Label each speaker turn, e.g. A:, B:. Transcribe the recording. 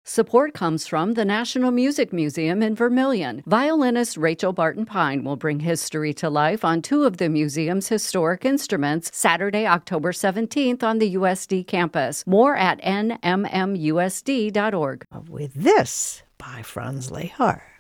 A: Support comes from the National Music Museum in Vermillion. Violinist Rachel Barton Pine will bring history to life on two of the museum's historic instruments Saturday, October 17th on the USD campus. More at nmmusd.org.
B: With this by Franz Lehár.